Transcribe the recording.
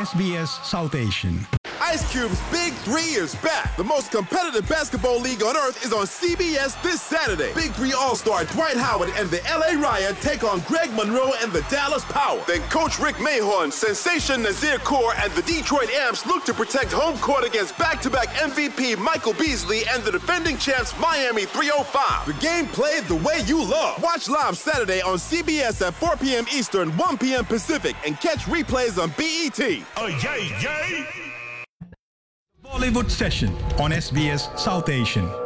SBS South Asian. Ice Cube's Big 3 is back. The most competitive basketball league on earth is on CBS this Saturday. Big 3 All-Star Dwight Howard and the LA Riot take on Greg Monroe and the Dallas Power. Then Coach Rick Mahorn, Sensation Nazir Kaur, and the Detroit Amps look to protect home court against back-to-back MVP Michael Beasley and the defending champs Miami 305. The game played the way you love. Watch live Saturday on CBS at 4 p.m. Eastern, 1 p.m. Pacific, and catch replays on BET. Oh, yay, yay! Bollywood Session on SBS South Asian.